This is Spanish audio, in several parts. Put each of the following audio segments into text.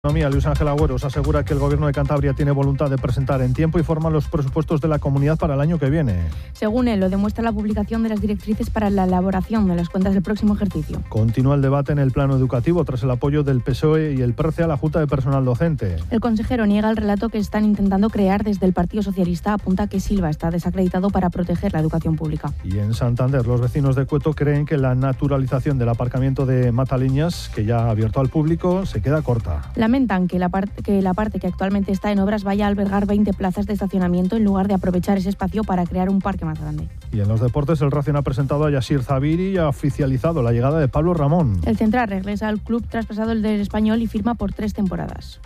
Luis Ángel Agüeros asegura que el Gobierno de Cantabria tiene voluntad de presentar en tiempo y forma los presupuestos de la comunidad para el año que viene. Según él, lo demuestra la publicación de las directrices para la elaboración de las cuentas del próximo ejercicio. Continúa el debate en el plano educativo tras el apoyo del PSOE y el PRC a la Junta de Personal Docente. El consejero niega el relato que están intentando crear desde el Partido Socialista. Apunta que Silva está desacreditado para proteger la educación pública. Y en Santander, los vecinos de Cueto creen que la naturalización del aparcamiento de Mataliñas, que ya ha abierto al público, se queda corta. Lamentan que la parte que actualmente está en obras vaya a albergar 20 plazas de estacionamiento en lugar de aprovechar ese espacio para crear un parque más grande. Y en los deportes, el Racing ha presentado a Yassir Zabiri y ha oficializado la llegada de Pablo Ramón. El central regresa al club traspasado el del Español y firma por 3 temporadas.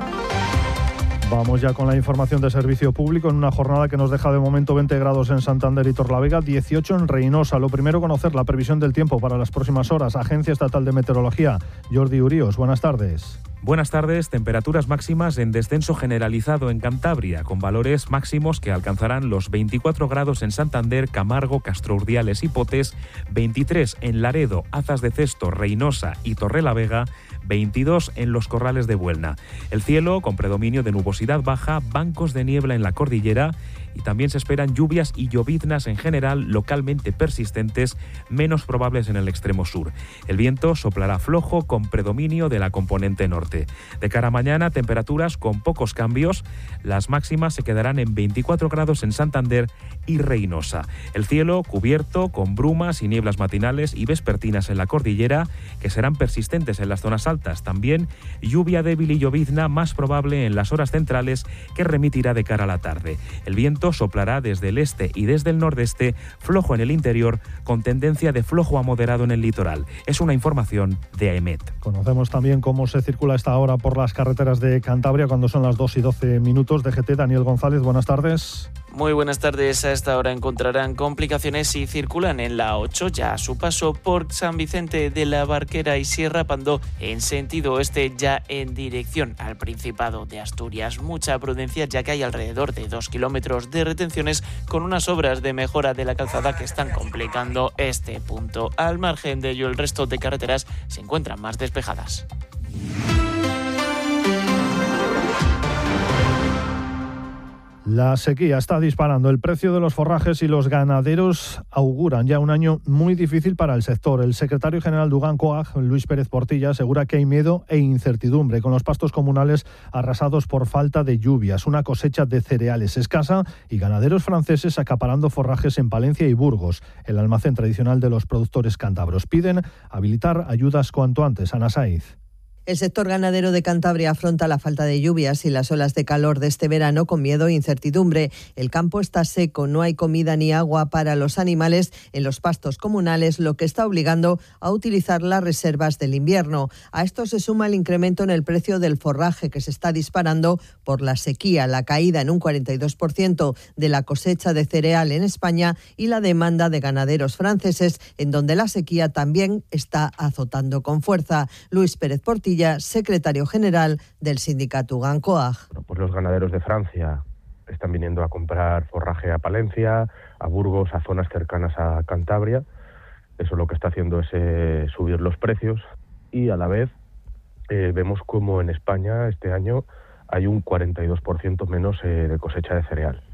Vamos ya con la información de servicio público en una jornada que nos deja de momento 20 grados en Santander y Torlavega, 18 en Reinosa. Lo primero, conocer la previsión del tiempo para las próximas horas. Agencia Estatal de Meteorología. Jordi Uríos, buenas tardes. Buenas tardes. Temperaturas máximas en descenso generalizado en Cantabria, con valores máximos que alcanzarán los 24 grados en Santander, Camargo, Castro Urdiales y Potes, 23 en Laredo, Azas de Cesto, Reinosa y Torrelavega, 22 en los Corrales de Buelna. El cielo con predominio de nubosidad baja, bancos de niebla en la cordillera y también se esperan lluvias y lloviznas en general localmente persistentes, menos probables en el extremo sur. El viento soplará flojo con predominio de la componente norte. De cara a mañana, temperaturas con pocos cambios. Las máximas se quedarán en 24 grados en Santander y Reinosa. El cielo cubierto con brumas y nieblas matinales y vespertinas en la cordillera, que serán persistentes en las zonas altas. También lluvia débil y llovizna más probable en las horas centrales, que remitirá de cara a la tarde. El viento soplará desde el este y desde el nordeste, flojo en el interior, con tendencia de flojo a moderado en el litoral. Es una información de AEMET. Conocemos también cómo se circula a esta hora por las carreteras de Cantabria cuando son las 2:12. DGT, Daniel González, buenas tardes. Muy buenas tardes. A esta hora encontrarán complicaciones si circulan en la 8, ya a su paso por San Vicente de la Barquera y Sierra Pandó en sentido oeste, ya en dirección al Principado de Asturias. Mucha prudencia, ya que hay alrededor de 2 kilómetros de retenciones con unas obras de mejora de la calzada que están complicando este punto. Al margen de ello, el resto de carreteras se encuentran más despejadas. La sequía está disparando el precio de los forrajes y los ganaderos auguran ya un año muy difícil para el sector. El secretario general de Ugancoag, Luis Pérez Portilla, asegura que hay miedo e incertidumbre con los pastos comunales arrasados por falta de lluvias, una cosecha de cereales escasa y ganaderos franceses acaparando forrajes en Palencia y Burgos, el almacén tradicional de los productores cántabros. Piden habilitar ayudas cuanto antes. Ana Saiz. El sector ganadero de Cantabria afronta la falta de lluvias y las olas de calor de este verano con miedo e incertidumbre. El campo está seco, no hay comida ni agua para los animales en los pastos comunales, lo que está obligando a utilizar las reservas del invierno. A esto se suma el incremento en el precio del forraje, que se está disparando por la sequía, la caída en un 42% de la cosecha de cereal en España y la demanda de ganaderos franceses, en donde la sequía también está azotando con fuerza. Luis Pérez Portilla, secretario general del sindicato Ugancoag. Pues los ganaderos de Francia están viniendo a comprar forraje a Palencia, a Burgos, a zonas cercanas a Cantabria. Eso lo que está haciendo es subir los precios y a la vez vemos como en España este año hay un 42% menos de cosecha de cereal.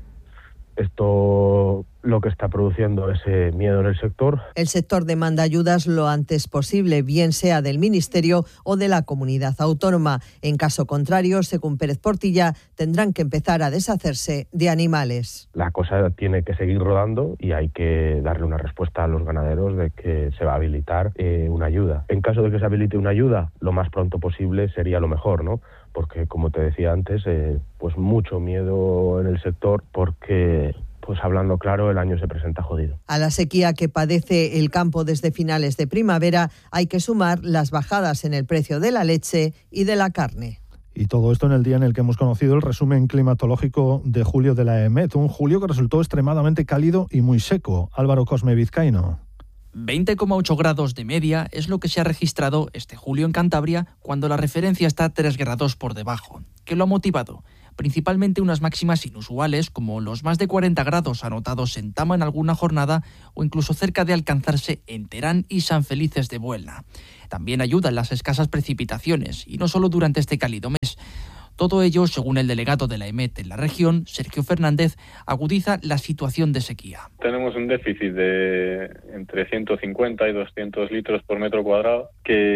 Esto lo que está produciendo es miedo en el sector. El sector demanda ayudas lo antes posible, bien sea del Ministerio o de la comunidad autónoma. En caso contrario, según Pérez Portilla, tendrán que empezar a deshacerse de animales. La cosa tiene que seguir rodando y hay que darle una respuesta a los ganaderos de que se va a habilitar una ayuda. En caso de que se habilite una ayuda, lo más pronto posible sería lo mejor, ¿no? Porque, como te decía antes, pues mucho miedo en el sector porque, pues hablando claro, el año se presenta jodido. A la sequía que padece el campo desde finales de primavera hay que sumar las bajadas en el precio de la leche y de la carne. Y todo esto en el día en el que hemos conocido el resumen climatológico de julio de la AEMET, un julio que resultó extremadamente cálido y muy seco. Álvaro Cosme Vizcaíno. 20,8 grados de media es lo que se ha registrado este julio en Cantabria, cuando la referencia está 3 grados por debajo. ¿Qué lo ha motivado? principalmente unas máximas inusuales como los más de 40 grados anotados en Tama en alguna jornada o incluso cerca de alcanzarse en Terán y San Felices de Buelna. También ayudan las escasas precipitaciones y no solo durante este cálido mes. Todo ello, según el delegado de la EMET en la región, Sergio Fernández, agudiza la situación de sequía. Tenemos un déficit de entre 150 y 200 litros por metro cuadrado,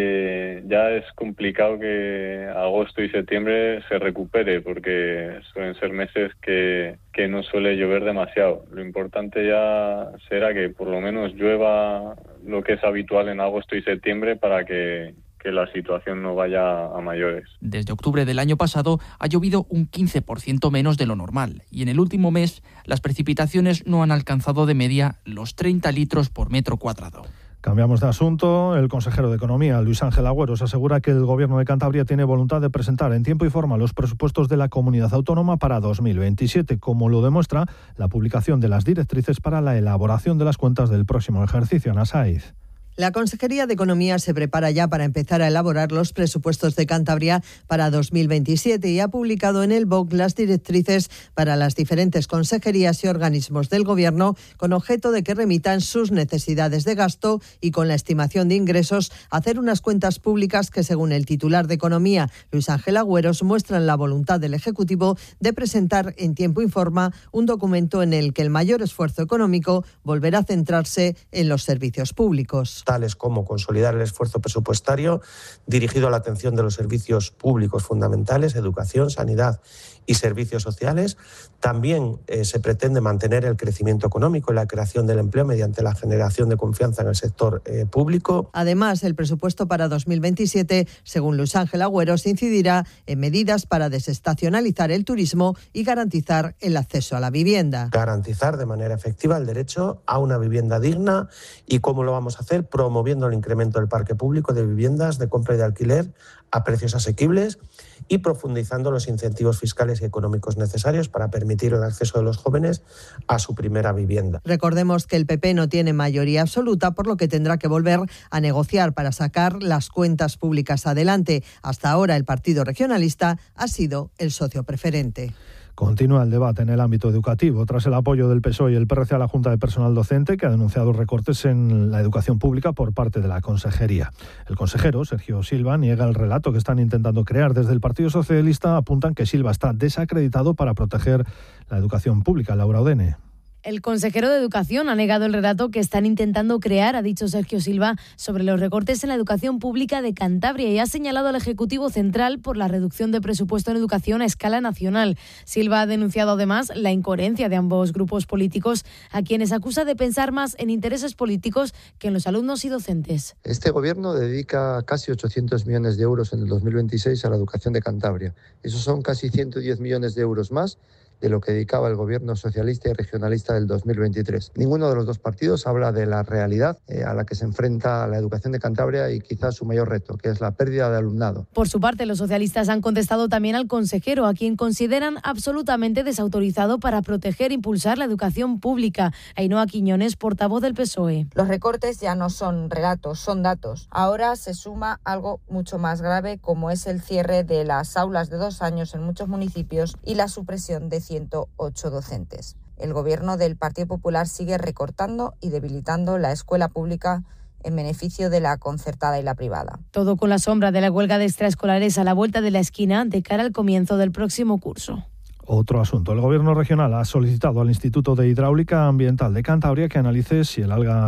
que ya es complicado que agosto y septiembre se recupere, porque suelen ser meses que no suele llover demasiado. Lo importante ya será que por lo menos llueva lo que es habitual en agosto y septiembre para que la situación no vaya a mayores. Desde octubre del año pasado ha llovido un 15% menos de lo normal y en el último mes las precipitaciones no han alcanzado de media los 30 litros por metro cuadrado. Cambiamos de asunto. El consejero de Economía, Luis Ángel Agüeros, asegura que el Gobierno de Cantabria tiene voluntad de presentar en tiempo y forma los presupuestos de la comunidad autónoma para 2027, como lo demuestra la publicación de las directrices para la elaboración de las cuentas del próximo ejercicio. Ana Saiz. La Consejería de Economía se prepara ya para empezar a elaborar los presupuestos de Cantabria para 2027 y ha publicado en el BOC las directrices para las diferentes consejerías y organismos del Gobierno con objeto de que remitan sus necesidades de gasto y con la estimación de ingresos hacer unas cuentas públicas que, según el titular de Economía, Luis Ángel Agüeros, muestran la voluntad del Ejecutivo de presentar en tiempo y forma un documento en el que el mayor esfuerzo económico volverá a centrarse en los servicios públicos. Tales como consolidar el esfuerzo presupuestario dirigido a la atención de los servicios públicos fundamentales, educación, sanidad y servicios sociales. También se pretende mantener el crecimiento económico y la creación del empleo mediante la generación de confianza en el sector público. Además, el presupuesto para 2027, según Luis Ángel Agüeros, incidirá en medidas para desestacionalizar el turismo y garantizar el acceso a la vivienda. Garantizar de manera efectiva el derecho a una vivienda digna. ¿Y cómo lo vamos a hacer? Promoviendo el incremento del parque público de viviendas de compra y de alquiler a precios asequibles y profundizando los incentivos fiscales y económicos necesarios para permitir el acceso de los jóvenes a su primera vivienda. Recordemos que el PP no tiene mayoría absoluta, por lo que tendrá que volver a negociar para sacar las cuentas públicas adelante. Hasta ahora el Partido Regionalista ha sido el socio preferente. Continúa el debate en el ámbito educativo tras el apoyo del PSOE y el PRC a la Junta de Personal Docente, que ha denunciado recortes en la educación pública por parte de la Consejería. El consejero, Sergio Silva, niega el relato que están intentando crear. Desde el Partido Socialista apuntan que Silva está desacreditado para proteger la educación pública. Laura Odene. El consejero de Educación ha negado el relato que están intentando crear, ha dicho Sergio Silva, sobre los recortes en la educación pública de Cantabria y ha señalado al Ejecutivo Central por la reducción de presupuesto en educación a escala nacional. Silva ha denunciado además la incoherencia de ambos grupos políticos, a quienes acusa de pensar más en intereses políticos que en los alumnos y docentes. Este gobierno dedica casi 800 millones de euros en el 2026 a la educación de Cantabria. Esos son casi 110 millones de euros más de lo que dedicaba el gobierno socialista y regionalista del 2023. Ninguno de los dos partidos habla de la realidad a la que se enfrenta la educación de Cantabria y quizás su mayor reto, que es la pérdida de alumnado. Por su parte, los socialistas han contestado también al consejero, a quien consideran absolutamente desautorizado para proteger e impulsar la educación pública. Ainhoa Quiñones, portavoz del PSOE. Los recortes ya no son relatos, son datos. Ahora se suma algo mucho más grave, como es el cierre de las aulas de 2 años en muchos municipios y la supresión de 108 docentes. El gobierno del Partido Popular sigue recortando y debilitando la escuela pública en beneficio de la concertada y la privada. Todo con la sombra de la huelga de extraescolares a la vuelta de la esquina de cara al comienzo del próximo curso. Otro asunto. El Gobierno regional ha solicitado al Instituto de Hidráulica Ambiental de Cantabria que analice si el alga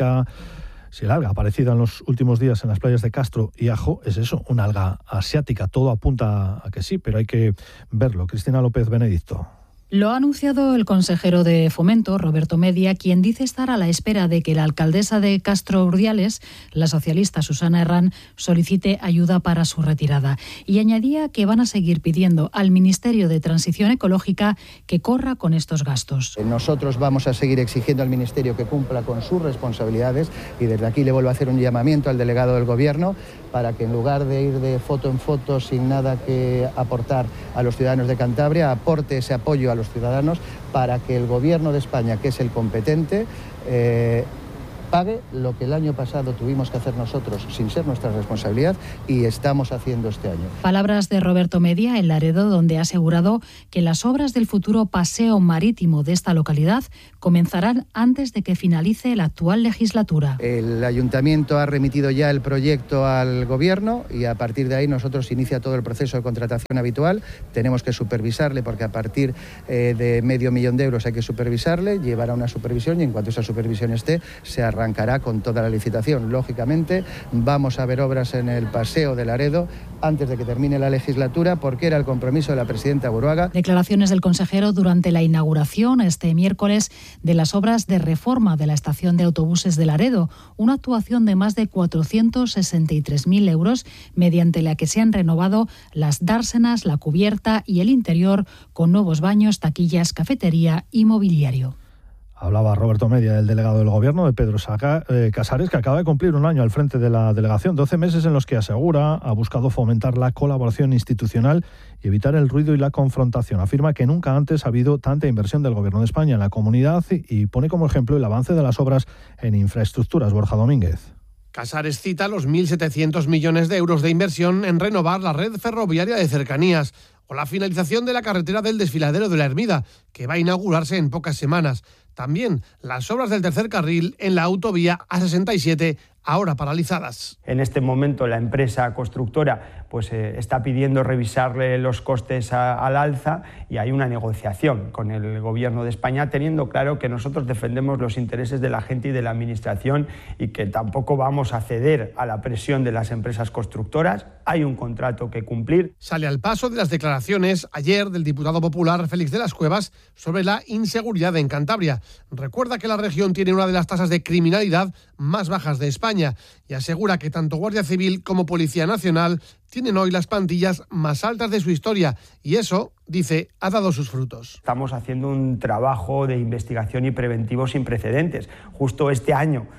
aparecida en los últimos días en las playas de Castro y Ajo es eso, una alga asiática. Todo apunta a que sí, pero hay que verlo. Cristina López Benedicto. Lo ha anunciado el consejero de Fomento, Roberto Media, quien dice estar a la espera de que la alcaldesa de Castro Urdiales, la socialista Susana Herrán, solicite ayuda para su retirada. Y añadía que van a seguir pidiendo al Ministerio de Transición Ecológica que corra con estos gastos. Nosotros vamos a seguir exigiendo al Ministerio que cumpla con sus responsabilidades y desde aquí le vuelvo a hacer un llamamiento al delegado del Gobierno para que en lugar de ir de foto en foto sin nada que aportar a los ciudadanos de Cantabria, aporte ese apoyo a los ciudadanos para que el Gobierno de España, que es el competente, pague lo que el año pasado tuvimos que hacer nosotros sin ser nuestra responsabilidad y estamos haciendo este año. Palabras de Roberto Media en Laredo, donde ha asegurado que las obras del futuro paseo marítimo de esta localidad comenzarán antes de que finalice la actual legislatura. El ayuntamiento ha remitido ya el proyecto al gobierno y a partir de ahí nosotros inicia todo el proceso de contratación habitual. Tenemos que supervisarle porque a partir de €500.000 hay que supervisarle, llevará una supervisión y en cuanto esa supervisión esté se arrancará con toda la licitación. Lógicamente vamos a ver obras en el paseo de Laredo antes de que termine la legislatura porque era el compromiso de la presidenta Buruaga. Declaraciones del consejero durante la inauguración este miércoles de las obras de reforma de la estación de autobuses de Laredo, una actuación de más de 463.000 euros mediante la que se han renovado las dársenas, la cubierta y el interior con nuevos baños, taquillas, cafetería y mobiliario. Hablaba Roberto Media, el delegado del Gobierno, de Pedro Casares, que acaba de cumplir un año al frente de la delegación. 12 meses en los que asegura ha buscado fomentar la colaboración institucional y evitar el ruido y la confrontación. Afirma que nunca antes ha habido tanta inversión del Gobierno de España en la comunidad y pone como ejemplo el avance de las obras en infraestructuras. Borja Domínguez. Casares cita los 1.700 millones de euros de inversión en renovar la red ferroviaria de cercanías o la finalización de la carretera del Desfiladero de la Hermida, que va a inaugurarse en pocas semanas. También las obras del tercer carril en la autovía A67, ahora paralizadas. En este momento la empresa constructora está pidiendo revisarle los costes al alza y hay una negociación con el Gobierno de España, teniendo claro que nosotros defendemos los intereses de la gente y de la Administración y que tampoco vamos a ceder a la presión de las empresas constructoras. Hay un contrato que cumplir. Sale al paso de las declaraciones ayer del diputado popular Félix de las Cuevas sobre la inseguridad en Cantabria. Recuerda que la región tiene una de las tasas de criminalidad más bajas de España y asegura que tanto Guardia Civil como Policía Nacional tienen hoy las plantillas más altas de su historia y eso, dice, ha dado sus frutos. Estamos haciendo un trabajo de investigación y preventivo sin precedentes. Justo este año,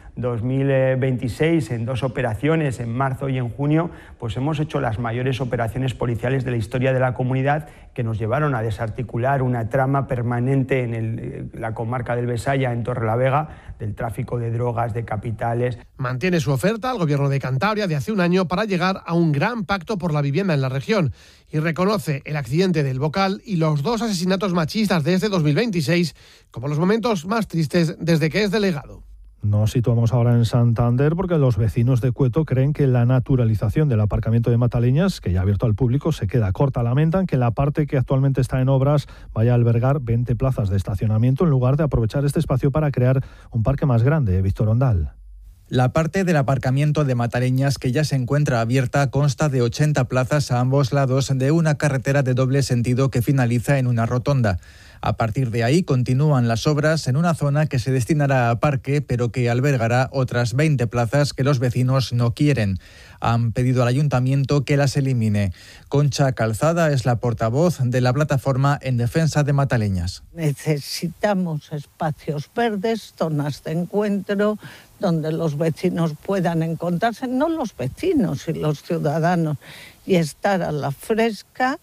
2026, en 2 operaciones, en marzo y en junio, hemos hecho las mayores operaciones policiales de la historia de la comunidad que nos llevaron a desarticular una trama permanente en la comarca del Besaya, en Torrelavega, del tráfico de drogas, de capitales. Mantiene su oferta al Gobierno de Cantabria de hace un año para llegar a un gran pacto por la vivienda en la región y reconoce el accidente del Bocal y los 2 asesinatos machistas de este 2026 como los momentos más tristes desde que es delegado. Nos situamos ahora en Santander porque los vecinos de Cueto creen que la naturalización del aparcamiento de Mataleñas, que ya ha abierto al público, se queda corta. Lamentan que la parte que actualmente está en obras vaya a albergar 20 plazas de estacionamiento en lugar de aprovechar este espacio para crear un parque más grande. Víctor Ondal. La parte del aparcamiento de Mataleñas que ya se encuentra abierta consta de 80 plazas a ambos lados de una carretera de doble sentido que finaliza en una rotonda. A partir de ahí continúan las obras en una zona que se destinará a parque, pero que albergará otras 20 plazas que los vecinos no quieren. Han pedido al ayuntamiento que las elimine. Concha Calzada es la portavoz de la plataforma en defensa de Mataleñas. Necesitamos espacios verdes, zonas de encuentro, donde los vecinos puedan encontrarse, no los vecinos y los ciudadanos, y estar a la fresca.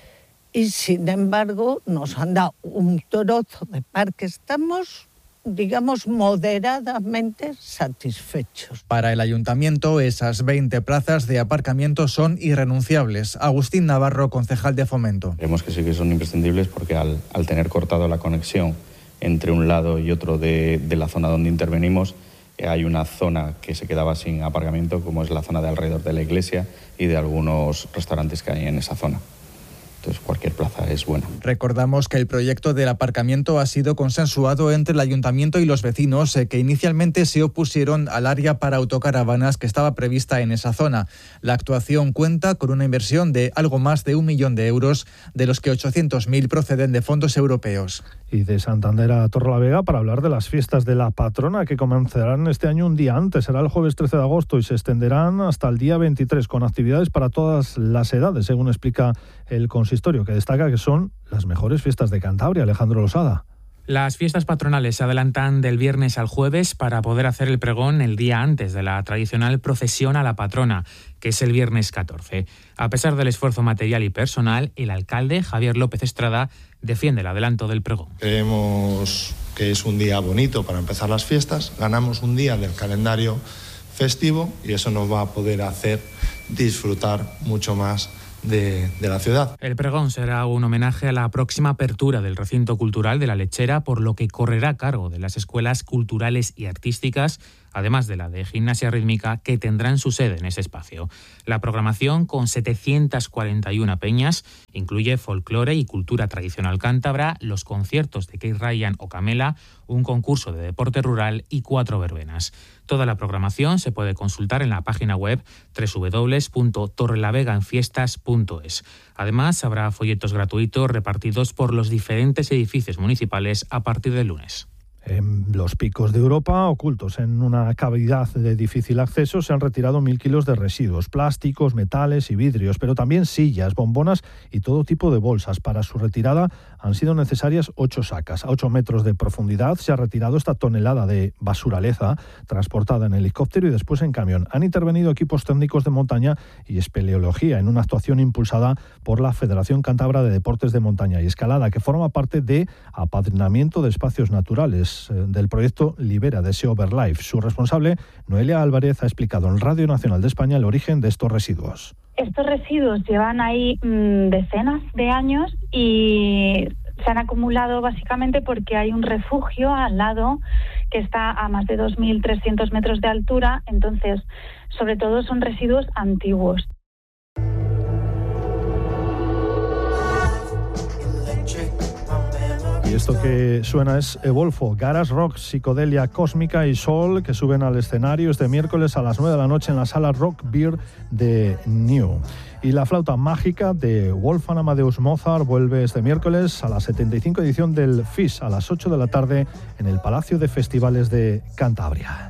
Y sin embargo nos han dado un trozo de parque. Estamos, digamos, moderadamente satisfechos. Para el ayuntamiento, esas 20 plazas de aparcamiento son irrenunciables. Agustín Navarro, concejal de Fomento. Creemos que sí que son imprescindibles porque al tener cortado la conexión entre un lado y otro de la zona donde intervenimos, hay una zona que se quedaba sin aparcamiento, como es la zona de alrededor de la iglesia y de algunos restaurantes que hay en esa zona. Entonces cualquier plaza es buena. Recordamos que el proyecto del aparcamiento ha sido consensuado entre el ayuntamiento y los vecinos que inicialmente se opusieron al área para autocaravanas que estaba prevista en esa zona. La actuación cuenta con una inversión de algo más de 1 millón de euros, de los que 800.000 proceden de fondos europeos. Y de Santander a Torrelavega para hablar de las fiestas de la patrona que comenzarán este año un día antes. Será el jueves 13 de agosto y se extenderán hasta el día 23 con actividades para todas las edades, según explica el consistorio, que destaca que son las mejores fiestas de Cantabria. Alejandro Losada. Las fiestas patronales se adelantan del viernes al jueves para poder hacer el pregón el día antes de la tradicional procesión a la patrona, que es el viernes 14. A pesar del esfuerzo material y personal, el alcalde, Javier López Estrada, defiende el adelanto del pregón. Creemos que es un día bonito para empezar las fiestas, ganamos un día del calendario festivo y eso nos va a poder hacer disfrutar mucho más de la ciudad. El pregón será un homenaje a la próxima apertura del recinto cultural de La Lechera, por lo que correrá a cargo de las escuelas culturales y artísticas, además de la de gimnasia rítmica, que tendrán su sede en ese espacio. La programación, con 741 peñas, incluye folclore y cultura tradicional cántabra, los conciertos de Kate Ryan o Camela, un concurso de deporte rural y 4 verbenas. Toda la programación se puede consultar en la página web www.torrelavegaenfiestas.es. Además, habrá folletos gratuitos repartidos por los diferentes edificios municipales a partir del lunes. En los picos de Europa, ocultos en una cavidad de difícil acceso, se han retirado 1.000 kilos de residuos, plásticos, metales y vidrios, pero también sillas, bombonas y todo tipo de bolsas. Para su retirada han sido necesarias 8 sacas. A 8 metros de profundidad se ha retirado esta tonelada de basuraleza, transportada en helicóptero y después en camión. Han intervenido equipos técnicos de montaña y espeleología en una actuación impulsada por la Federación Cántabra de Deportes de Montaña y Escalada, que forma parte de Apadrinamiento de Espacios Naturales, del proyecto Libera de Sea Over Life. Su responsable, Noelia Álvarez, ha explicado en Radio Nacional de España el origen de estos residuos. Estos residuos llevan ahí decenas de años y se han acumulado básicamente porque hay un refugio al lado que está a más de 2.300 metros de altura, entonces sobre todo son residuos antiguos. Y esto que suena es Evolfo, Garage Rock, Psicodelia Cósmica y Soul, que suben al escenario este miércoles a las 9 de la noche en la sala Rock Beer de New. Y la flauta mágica de Wolfgang Amadeus Mozart vuelve este miércoles a la 75 edición del FIS a las 8 de la tarde en el Palacio de Festivales de Cantabria.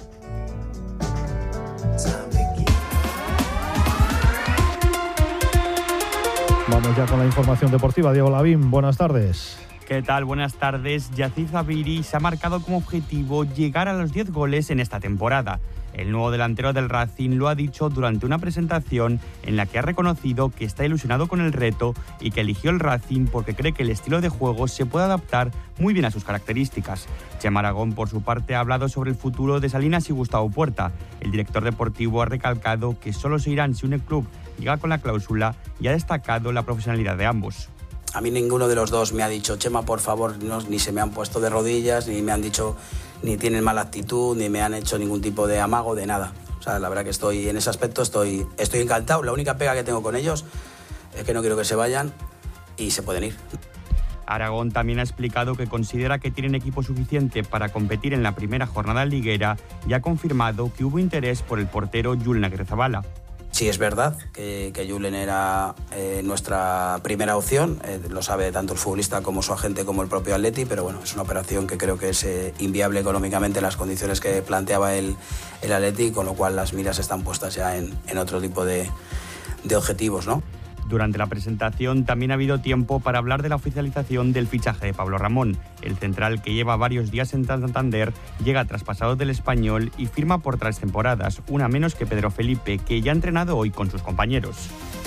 Vamos ya con la información deportiva. Diego Lavín, buenas tardes. ¿Qué tal? Buenas tardes. Yaziz Zabiri se ha marcado como objetivo llegar a los 10 goles en esta temporada. El nuevo delantero del Racing lo ha dicho durante una presentación en la que ha reconocido que está ilusionado con el reto y que eligió el Racing porque cree que el estilo de juego se puede adaptar muy bien a sus características. Chema Aragón, por su parte, ha hablado sobre el futuro de Salinas y Gustavo Puerta. El director deportivo ha recalcado que solo se irán si un club llega con la cláusula y ha destacado la profesionalidad de ambos. A mí ninguno de los dos me ha dicho, Chema, por favor, no, ni se me han puesto de rodillas, ni me han dicho, ni tienen mala actitud, ni me han hecho ningún tipo de amago, de nada. O sea, la verdad que estoy, en ese aspecto estoy encantado. La única pega que tengo con ellos es que no quiero que se vayan y se pueden ir. Aragón también ha explicado que considera que tienen equipo suficiente para competir en la primera jornada liguera y ha confirmado que hubo interés por el portero Julen Agirrezabala. Sí, es verdad que Julen era nuestra primera opción, lo sabe tanto el futbolista como su agente como el propio Atleti, pero bueno, es una operación que creo que es inviable económicamente en las condiciones que planteaba el Atleti, con lo cual las miras están puestas ya en otro tipo de objetivos, ¿no? Durante la presentación también ha habido tiempo para hablar de la oficialización del fichaje de Pablo Ramón. El central, que lleva varios días en Santander, llega traspasado del Español y firma por 3 temporadas, una menos que Pedro Felipe, que ya ha entrenado hoy con sus compañeros.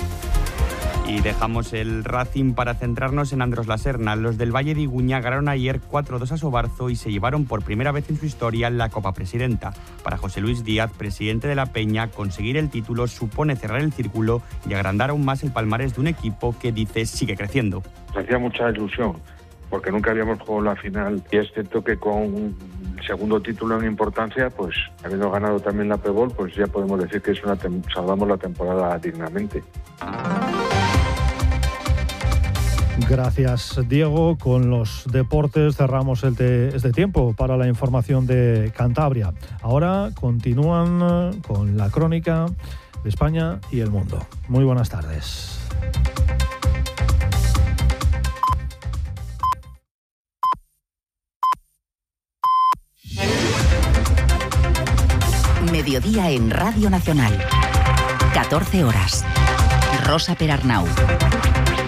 Y dejamos el Racing para centrarnos en Andros la Serna. Los del Valle de Iguña ganaron ayer 4-2 a Sobarzo y se llevaron por primera vez en su historia la Copa Presidenta. Para José Luis Díaz, presidente de la Peña, conseguir el título supone cerrar el círculo y agrandar aún más el palmarés de un equipo que, dice, sigue creciendo. Nos hacía mucha ilusión, porque nunca habíamos jugado la final, y es cierto que con un segundo título en importancia, pues habiendo ganado también la Pebol, pues ya podemos decir que salvamos la temporada dignamente. Gracias, Diego. Con los deportes cerramos este tiempo para la información de Cantabria. Ahora continúan con la crónica de España y el mundo. Muy buenas tardes. Mediodía en Radio Nacional. 14 horas. Rosa Perarnau.